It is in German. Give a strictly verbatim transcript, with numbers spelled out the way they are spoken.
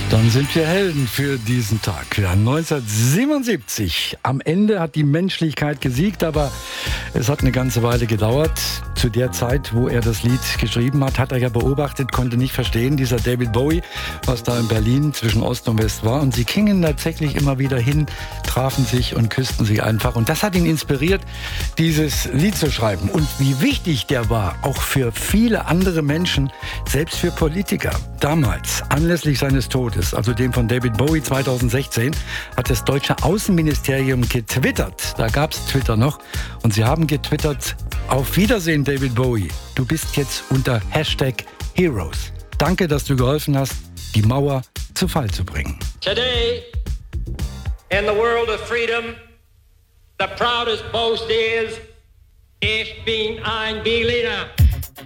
Dann sind wir Helden für diesen Tag. Ja, neunzehnhundertsiebenundsiebzig. Am Ende hat die Menschlichkeit gesiegt, aber es hat eine ganze Weile gedauert. Zu der Zeit, wo er das Lied geschrieben hat, hat er ja beobachtet, konnte nicht verstehen, dieser David Bowie, was da in Berlin zwischen Ost und West war. Und sie gingen tatsächlich immer wieder hin, trafen sich und küssten sich einfach. Und das hat ihn inspiriert, dieses Lied zu schreiben. Und wie wichtig der war, auch für viele andere Menschen, selbst für Politiker. Damals, anlässlich seines Todes, also dem von David Bowie zweitausendsechzehn, hat das deutsche Außenministerium getwittert. Da gab es Twitter noch. Und sie haben getwittert: Auf Wiedersehen, David Bowie. Du bist jetzt unter Hashtag Heroes. Danke, dass du geholfen hast, die Mauer zu Fall zu bringen. Today, in the world of freedom, the proudest boast is, ich bin ein Berliner.